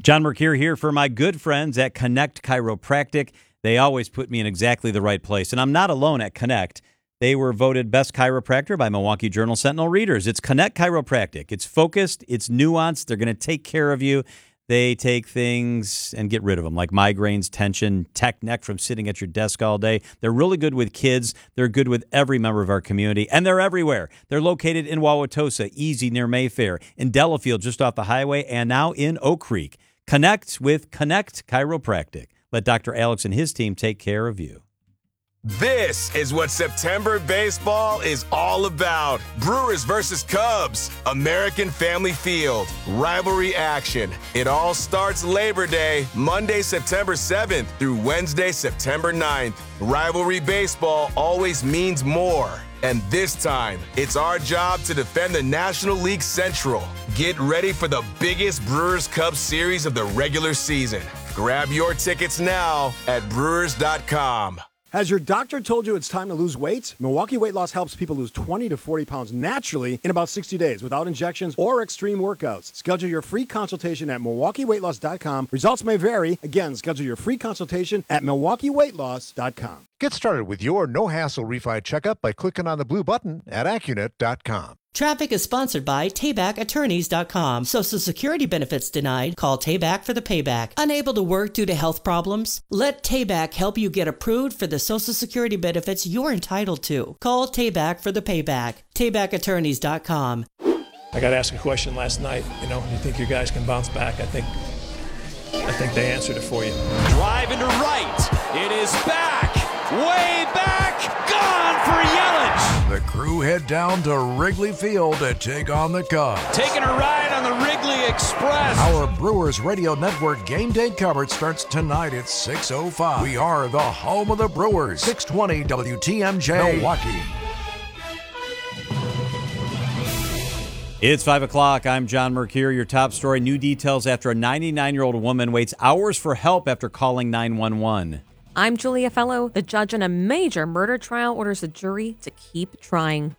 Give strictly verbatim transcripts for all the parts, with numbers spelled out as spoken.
John Mercure here for my good friends at Connect Chiropractic. They always put me in exactly the right place, and I'm not alone at Connect. They were voted best chiropractor by Milwaukee Journal Sentinel readers. It's Connect Chiropractic. It's focused. It's nuanced. They're going to take care of you. They take things and get rid of them, like migraines, tension, tech neck from sitting at your desk all day. They're really good with kids. They're good with every member of our community, and they're everywhere. They're located in Wauwatosa, Easy near Mayfair, in Delafield, just off the highway, and now in Oak Creek. Connect with Connect Chiropractic. Let Doctor Alex and his team take care of you. This is what September baseball is all about. Brewers versus Cubs, American Family Field, rivalry action. It all starts Labor Day, Monday, September seventh through Wednesday, September ninth. Rivalry baseball always means more. And this time, it's our job to defend the National League Central. Get ready for the biggest Brewers-Cubs series of the regular season. Grab your tickets now at brewers dot com. Has your doctor told you it's time to lose weight? Milwaukee Weight Loss helps people lose twenty to forty pounds naturally in about sixty days without injections or extreme workouts. Schedule your free consultation at milwaukee weight loss dot com. Results may vary. Again, schedule your free consultation at milwaukee weight loss dot com. Get started with your no-hassle refi checkup by clicking on the blue button at accunet dot com. Traffic is sponsored by Tayback Attorneys dot com. Social Security benefits denied? Call Tayback for the payback. Unable to work due to health problems? Let Tayback help you get approved for the Social Security benefits you're entitled to. Call Tayback for the payback. Tayback Attorneys dot com. I got asked a question last night. You know, you think your guys can bounce back? I think, I think they answered it for you. Drive into right. It is back. Way back. Gone for Yelich. The crew head down to Wrigley Field to take on the Cubs. Taking a ride on the Wrigley Express. Our Brewers Radio Network game day coverage starts tonight at six oh five. We are the home of the Brewers. six twenty W T M J, Milwaukee. It's five o'clock. I'm John Mercure. Your top story, new details after a ninety-nine-year-old woman waits hours for help after calling nine one one. I'm Julia Fellow. The judge in a major murder trial orders the jury to keep trying.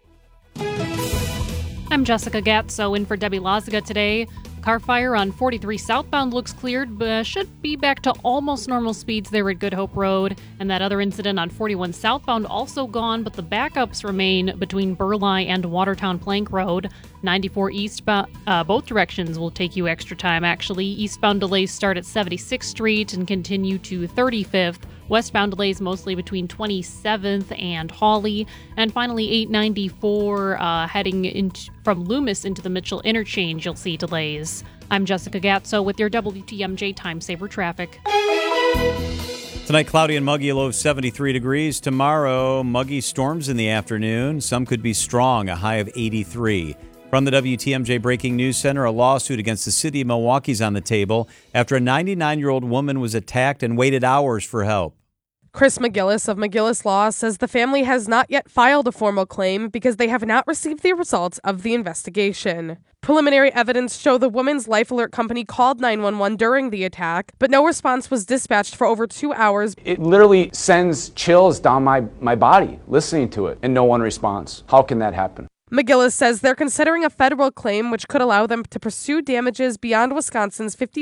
I'm Jessica Gatso in for Debbie Loziga today. Car fire on forty-three southbound looks cleared, but should be back to almost normal speeds there at Good Hope Road. And that other incident on forty-one southbound also gone, but the backups remain between Burleigh and Watertown Plank Road. ninety-four eastbound, uh, both directions will take you extra time, actually. Eastbound delays start at seventy-sixth Street and continue to thirty-fifth. Westbound delays mostly between twenty-seventh and Hawley. And finally, eight ninety-four uh, heading into, from Loomis into the Mitchell interchange, you'll see delays. I'm Jessica Gatso with your W T M J Time Saver Traffic. Tonight, cloudy and muggy, a low of seventy-three degrees. Tomorrow, muggy storms in the afternoon. Some could be strong, a high of eighty-three. From the W T M J Breaking News Center, a lawsuit against the city of Milwaukee is on the table after a ninety-nine-year-old woman was attacked and waited hours for help. Chris McGillis of McGillis Law says the family has not yet filed a formal claim because they have not received the results of the investigation. Preliminary evidence show the woman's Life Alert company called nine one one during the attack, but no response was dispatched for over two hours. It literally sends chills down my, my body listening to it, and no one responds. How can that happen? McGillis says they're considering a federal claim which could allow them to pursue damages beyond Wisconsin's fifty